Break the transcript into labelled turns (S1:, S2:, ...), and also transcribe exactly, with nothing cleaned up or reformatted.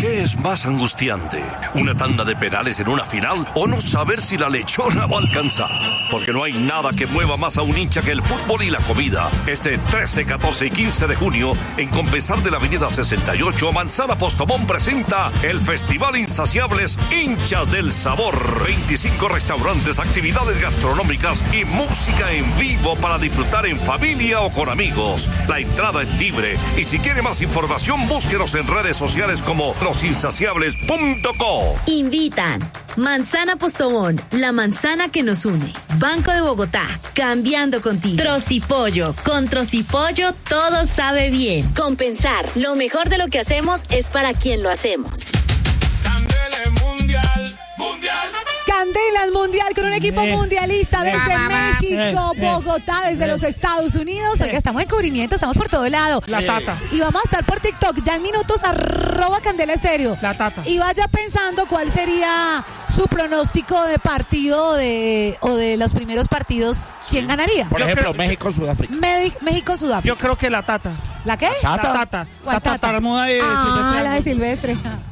S1: ¿Qué es más angustiante? ¿Una tanda de penales en una final o no saber si la lechona va a alcanzar? Porque no hay nada que mueva más a un hincha que el fútbol y la comida. Este trece, catorce y quince de junio, en Compensar de la Avenida sesenta y ocho, Manzana Postobón presenta el Festival Insaciables Hinchas del Sabor. veinticinco restaurantes, actividades gastronómicas y música en vivo para disfrutar en familia o con amigos. La entrada es libre y si quiere más información, búsquenos en redes sociales como los insaciables punto co.
S2: Invitan Manzana Postobón, la manzana que nos une. Banco de Bogotá, cambiando contigo. Trocipollo, con Trocipollo todo sabe bien. Compensar, lo mejor de lo que hacemos es para quien lo hacemos.
S3: Candela Mundial, Mundial.
S4: Candelas Mundial con un equipo
S5: Eh,
S4: mundialista desde
S5: eh,
S4: México,
S5: eh,
S4: Bogotá, desde
S5: eh,
S4: los Estados Unidos.
S5: eh.
S4: Oiga, estamos en cubrimiento, estamos por todo lado.
S5: La tata.
S4: Y vamos a estar por TikTok ya en minutos, arroba Candela Estéreo.
S5: La tata.
S4: Y vaya pensando cuál sería su pronóstico de partido o de, o de los primeros partidos. ¿Quién ganaría?
S6: Por
S5: Yo
S6: ejemplo,
S5: creo-
S6: México-Sudáfrica.
S4: Medi- México-Sudáfrica.
S5: Yo creo que la tata.
S4: ¿La qué?
S5: La tata.
S4: ¿Cuál
S5: La tata, la muda de
S4: Ah,
S5: Silvestre.
S4: la de Silvestre.